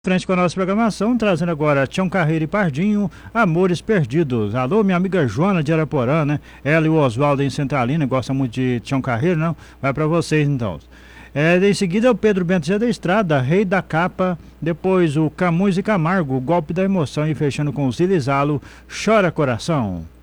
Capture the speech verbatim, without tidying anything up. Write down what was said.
Frente com a nossa programação, trazendo agora Tião Carreiro e Pardinho, Amores Perdidos. Alô, minha amiga Joana de Araporã, né? Ela e o Oswaldo em Centralina, gosta muito de Tião Carreiro, não? Vai pra vocês então. É, em seguida é o Pedro Bento Zé da Estrada, Rei da Capa. Depois o Camões e Camargo, Golpe da Emoção. E fechando com o Zilizalo, Chora Coração.